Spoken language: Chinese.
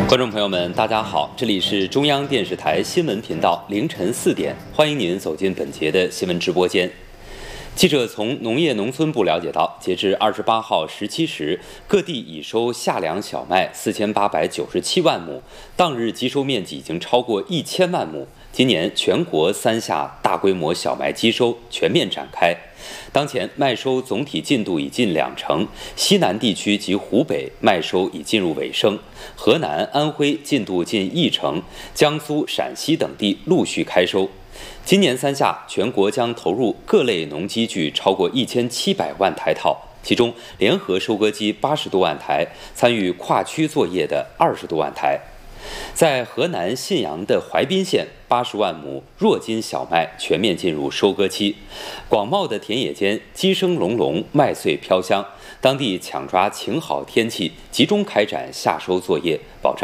观众朋友们，大家好，这里是中央电视台新闻频道，凌晨4点，欢迎您走进本节的新闻直播间。记者从农业农村部了解到，截至28号17时，各地已收夏粮小麦4897万亩，当日集收面积已经超过1000万亩。今年全国3夏大规模小麦机收全面展开，当前麦收总体进度已近20%，西南地区及湖北麦收已进入尾声，河南、安徽进度近10%，江苏、陕西等地陆续开收。今年3夏，全国将投入各类农机具超过1700万台套，其中联合收割机80多万台，参与跨区作业的20多万台。在河南信阳的淮滨县，80万亩弱筋小麦全面进入收割期。广袤的田野间，鸡声隆隆，麦穗飘香，当地抢抓晴好天气，集中开展夏收作业，保障